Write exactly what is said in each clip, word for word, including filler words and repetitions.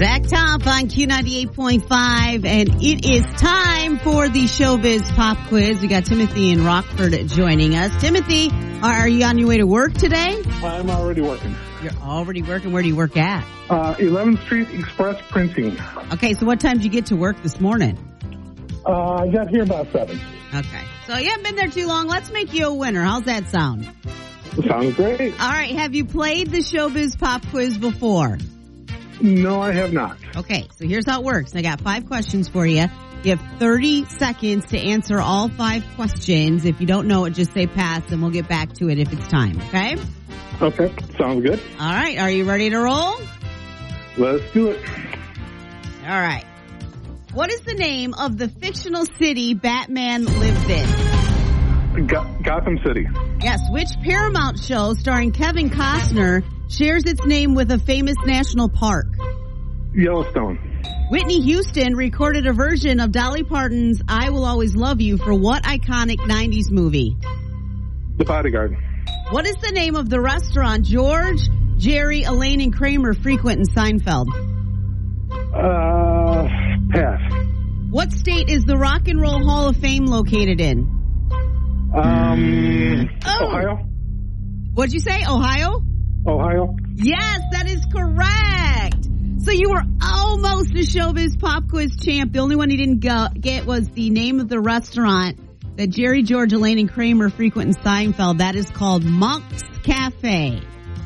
Zach Top on Q ninety-eight point five, and it is time for the Showbiz Pop Quiz. We got Timothy in Rockford joining us. Timothy, are you on your way to work today? I'm already working. You're already working? Where do you work at? Uh, eleventh Street Express Printing. Okay, so what time did you get to work this morning? Uh, I got here about seven. Okay, so you haven't been there too long. Let's make you a winner. How's that sound? Sounds great. All right, have you played the Showbiz Pop Quiz before? No, I have not. Okay, so here's how it works. I got five questions for you. You have thirty seconds to answer all five questions. If you don't know it, just say pass, and we'll get back to it if it's time, okay? Okay, sounds good. All right, are you ready to roll? Let's do it. All right. What is the name of the fictional city Batman lives in? Go- Gotham City. Yes, which Paramount show starring Kevin Costner shares its name with a famous national park? Yellowstone. Whitney Houston recorded a version of Dolly Parton's I Will Always Love You for what iconic nineties movie? The Bodyguard. What is the name of the restaurant George, Jerry, Elaine, and Kramer frequent in Seinfeld? Uh, pass. What state is the Rock and Roll Hall of Fame located in? Um, Oh. Ohio? What'd you say, Ohio? Ohio? Yes, that is correct. So you were almost a Showbiz Pop Quiz champ. The only one you didn't go, get was the name of the restaurant that Jerry, George, Elaine, and Kramer frequent in Seinfeld. That is called Monk's Cafe.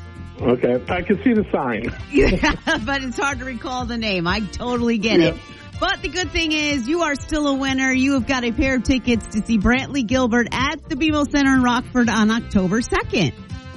Okay, I can see the sign. Yeah, but it's hard to recall the name. I totally get Yeah. it. But the good thing is you are still a winner. You have got a pair of tickets to see Brantley Gilbert at the B M O Center in Rockford on October second.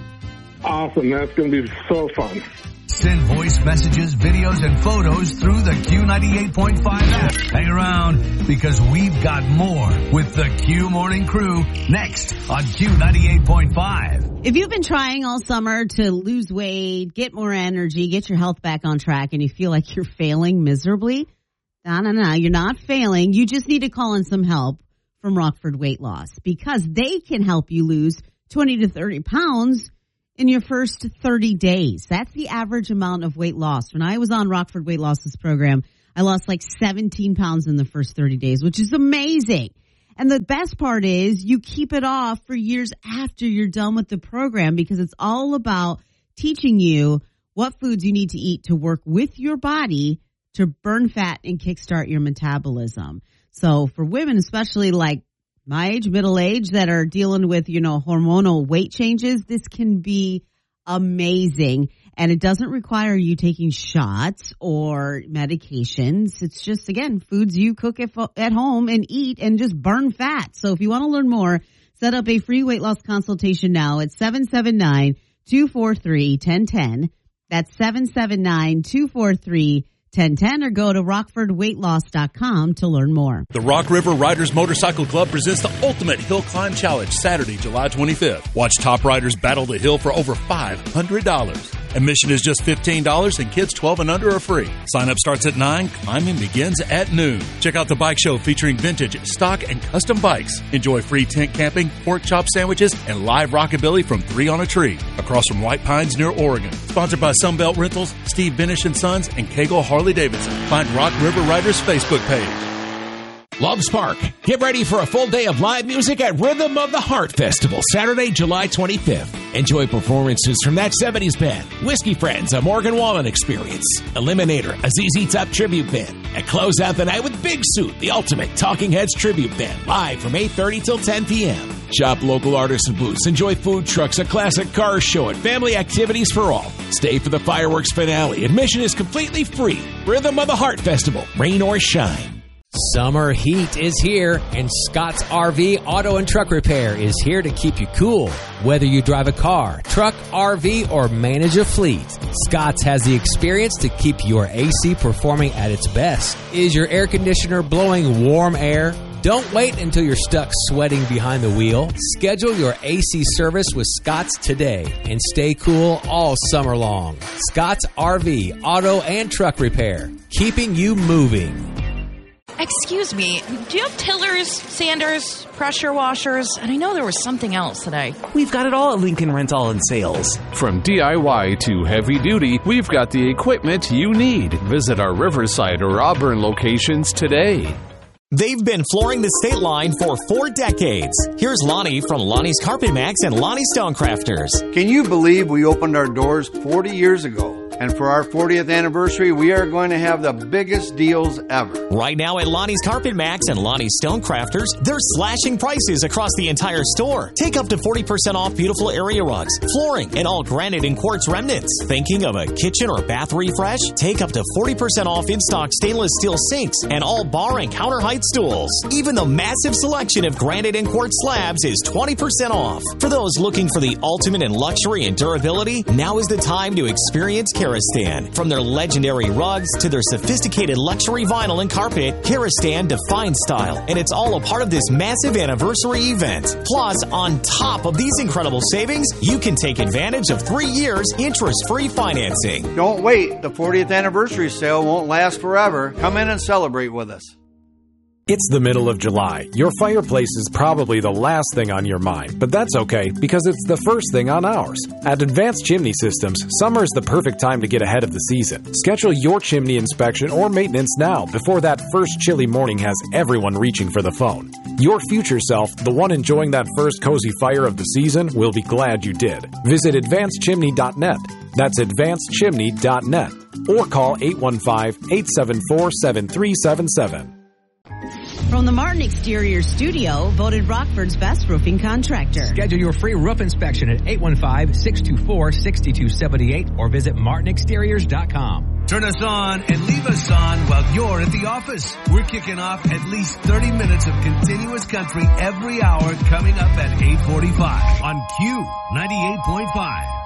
Awesome, that's going to be so fun. Send voice messages, videos, and photos through the Q ninety-eight point five app. Hang around, because we've got more with the Q Morning Crew next on Q ninety-eight point five. If you've been trying all summer to lose weight, get more energy, get your health back on track, and you feel like you're failing miserably, no, no, no, you're not failing. You just need to call in some help from Rockford Weight Loss, because they can help you lose twenty to thirty pounds in your first thirty days. That's the average amount of weight loss. When I was on Rockford Weight Loss's program, I lost like seventeen pounds in the first thirty days, which is amazing. And the best part is you keep it off for years after you're done with the program, because it's all about teaching you what foods you need to eat to work with your body to burn fat and kickstart your metabolism. So for women, especially like my age, middle age, that are dealing with, you know, hormonal weight changes, this can be amazing. And it doesn't require you taking shots or medications. It's just, again, foods you cook at, at home and eat and just burn fat. So if you want to learn more, set up a free weight loss consultation now at seven seven nine, two four three, one zero one zero. That's seven seven nine, two four three, one zero one zero, or go to rockford weight loss dot com to learn more. The Rock River Riders Motorcycle Club presents the Ultimate Hill Climb Challenge Saturday, July twenty-fifth. Watch top riders battle the hill for over five hundred dollars. Admission is just fifteen dollars and kids twelve and under are free. Sign up starts at nine. Climbing begins at noon. Check out the bike show featuring vintage, stock, and custom bikes. Enjoy free tent camping, pork chop sandwiches, and live rockabilly from Three on a Tree across from White Pines near Oregon. Sponsored by Sunbelt Rentals, Steve Benish and Sons, and Kegel Harley Davidson. Find Rock River Riders Facebook page. Loves Park. Get ready for a full day of live music at Rhythm of the Heart Festival, Saturday, July twenty-fifth. Enjoy performances from That seventies Band, Whiskey Friends, a Morgan Wallen Experience, Eliminator, a Z Z Top tribute band, and close out the night with Big Suit, the ultimate Talking Heads tribute band, live from eight thirty till ten p.m. Shop local artists and booths, enjoy food trucks, a classic car show, and family activities for all. Stay for the fireworks finale. Admission is completely free. Rhythm of the Heart Festival, rain or shine. Summer heat is here, and Scott's R V Auto and Truck Repair is here to keep you cool. Whether you drive a car, truck, R V, or manage a fleet, Scott's has the experience to keep your A C performing at its best. Is your air conditioner blowing warm air? Don't wait until you're stuck sweating behind the wheel. Schedule your A C service with Scott's today and stay cool all summer long. Scott's R V Auto and Truck Repair, keeping you moving. Excuse me, do you have tillers, sanders, pressure washers? And I know there was something else that I... We've got it all at Lincoln Rental and Sales. From D I Y to heavy duty, we've got the equipment you need. Visit our Riverside or Auburn locations today. They've been flooring the state line for four decades. Here's Lonnie from Lonnie's Carpet Max and Lonnie Stonecrafters. Can you believe we opened our doors forty years ago? And for our fortieth anniversary, we are going to have the biggest deals ever. Right now at Lonnie's Carpet Max and Lonnie's Stonecrafters, they're slashing prices across the entire store. Take up to forty percent off beautiful area rugs, flooring, and all granite and quartz remnants. Thinking of a kitchen or bath refresh? Take up to forty percent off in-stock stainless steel sinks and all bar and counter height stools. Even the massive selection of granite and quartz slabs is twenty percent off. For those looking for the ultimate in luxury and durability, now is the time to experience Karastan. From their legendary rugs to their sophisticated luxury vinyl and carpet, Karastan defines style, and it's all a part of this massive anniversary event. Plus, on top of these incredible savings, you can take advantage of three years interest-free financing. Don't wait. The fortieth anniversary sale won't last forever. Come in and celebrate with us. It's the middle of July. Your fireplace is probably the last thing on your mind, but that's okay because it's the first thing on ours. At Advanced Chimney Systems, summer is the perfect time to get ahead of the season. Schedule your chimney inspection or maintenance now before that first chilly morning has everyone reaching for the phone. Your future self, the one enjoying that first cozy fire of the season, will be glad you did. Visit advanced chimney dot net. That's advanced chimney dot net. Or call eight one five, eight seven four, seven three seven seven. From the Martin Exterior Studio, voted Rockford's best roofing contractor. Schedule your free roof inspection at eight one five, six two four, six two seven eight or visit martin exteriors dot com. Turn us on and leave us on while you're at the office. We're kicking off at least thirty minutes of continuous country every hour coming up at eight forty-five on Q ninety-eight point five.